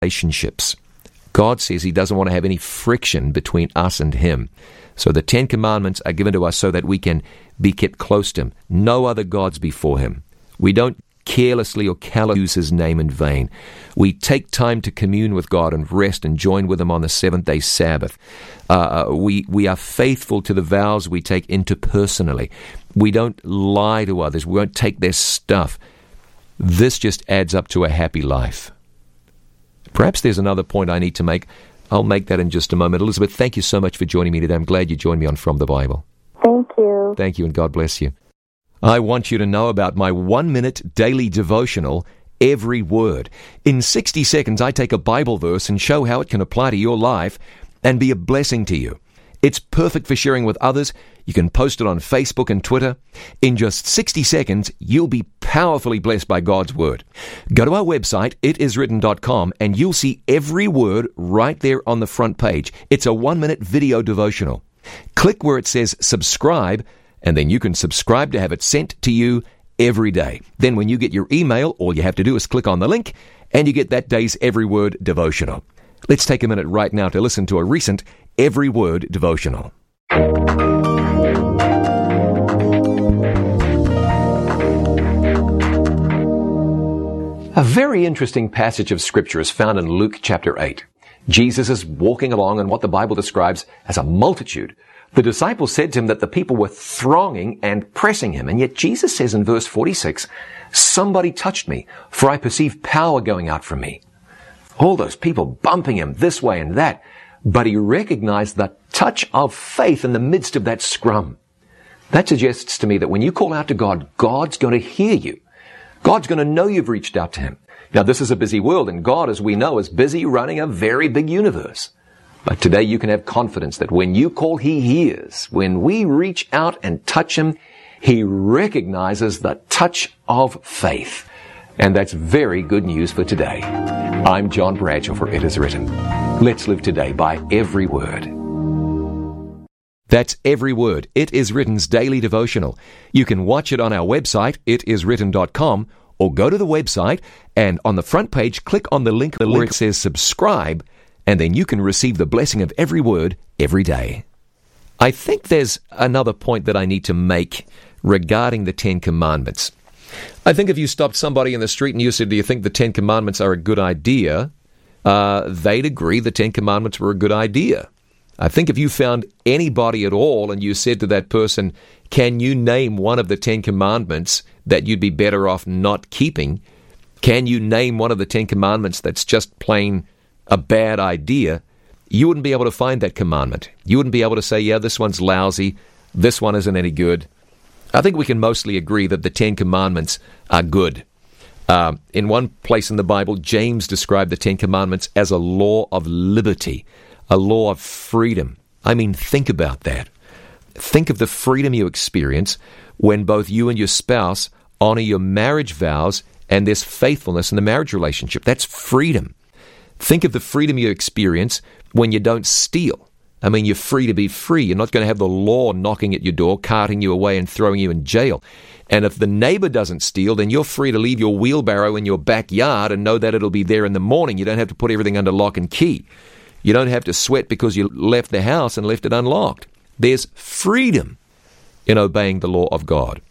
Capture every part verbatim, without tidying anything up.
relationships. God says He doesn't want to have any friction between us and Him. So the Ten Commandments are given to us so that we can be kept close to Him. No other gods before Him. We don't carelessly or callously use His name in vain. We take time to commune with God and rest and join with Him on the seventh-day Sabbath. Uh, we, we are faithful to the vows we take interpersonally. We don't lie to others. We won't take their stuff. This just adds up to a happy life. Perhaps there's another point I need to make. I'll make that in just a moment. Elizabeth, thank you so much for joining me today. I'm glad you joined me on From the Bible. Thank you. Thank you, and God bless you. I want you to know about my one-minute daily devotional, Every Word. In sixty seconds, I take a Bible verse and show how it can apply to your life and be a blessing to you. It's perfect for sharing with others. You can post it on Facebook and Twitter. In just sixty seconds, you'll be powerfully blessed by God's Word. Go to our website, it is written dot com, and you'll see every word right there on the front page. It's a one-minute video devotional. Click where it says subscribe, and then you can subscribe to have it sent to you every day. Then when you get your email, all you have to do is click on the link, and you get that day's Every Word devotional. Let's take a minute right now to listen to a recent Every Word devotional. A very interesting passage of Scripture is found in Luke chapter eight. Jesus is walking along in what the Bible describes as a multitude. The disciples said to Him that the people were thronging and pressing Him, and yet Jesus says in verse forty-six, "Somebody touched me, for I perceive power going out from me." All those people bumping Him this way and that, but He recognized the touch of faith in the midst of that scrum. That suggests to me that when you call out to God, God's going to hear you. God's going to know you've reached out to Him. Now, this is a busy world, and God, as we know, is busy running a very big universe. But today you can have confidence that when you call, He hears. When we reach out and touch Him, He recognizes the touch of faith. And that's very good news for today. I'm John Bradshaw for It Is Written. Let's live today by every word. That's Every Word, It Is Written's daily devotional. You can watch it on our website, it is written dot com, or go to the website and on the front page, click on the link where it says subscribe, and then you can receive the blessing of every word every day. I think there's another point that I need to make regarding the Ten Commandments. I think if you stopped somebody in the street and you said, do you think the Ten Commandments are a good idea? Uh, they'd agree the Ten Commandments were a good idea. I think if you found anybody at all and you said to that person, can you name one of the Ten Commandments that you'd be better off not keeping? Can you name one of the Ten Commandments that's just plain a bad idea? You wouldn't be able to find that commandment. You wouldn't be able to say, yeah, this one's lousy, this one isn't any good. I think we can mostly agree that the Ten Commandments are good. Uh, in one place in the Bible, James described the Ten Commandments as a law of liberty, a law of freedom. I mean, think about that. Think of the freedom you experience when both you and your spouse honor your marriage vows and there's faithfulness in the marriage relationship. That's freedom. Think of the freedom you experience when you don't steal. I mean, you're free to be free. You're not going to have the law knocking at your door, carting you away and throwing you in jail. And if the neighbor doesn't steal, then you're free to leave your wheelbarrow in your backyard and know that it'll be there in the morning. You don't have to put everything under lock and key. You don't have to sweat because you left the house and left it unlocked. There's freedom in obeying the law of God.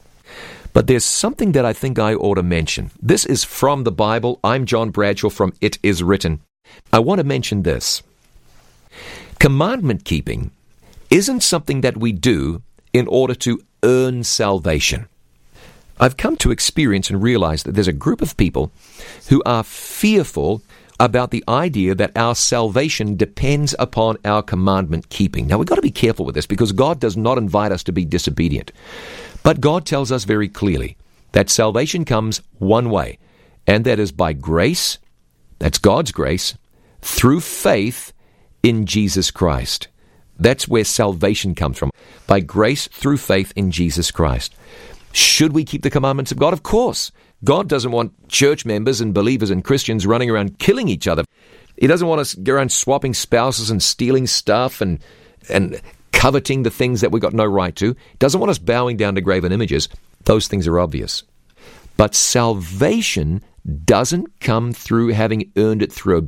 But there's something that I think I ought to mention. This is from the Bible. I'm John Bradshaw from It Is Written. I want to mention this. Commandment keeping isn't something that we do in order to earn salvation. I've come to experience and realize that there's a group of people who are fearful about the idea that our salvation depends upon our commandment keeping. Now, we've got to be careful with this because God does not invite us to be disobedient. But God tells us very clearly that salvation comes one way, and that is by grace, that's God's grace, through faith in Jesus Christ. That's where salvation comes from, by grace through faith in Jesus Christ. Should we keep the commandments of God? Of course. God doesn't want church members and believers and Christians running around killing each other. He doesn't want us go around swapping spouses and stealing stuff and and coveting the things that we've got no right to. He doesn't want us bowing down to graven images. Those things are obvious. But salvation doesn't come through having earned it through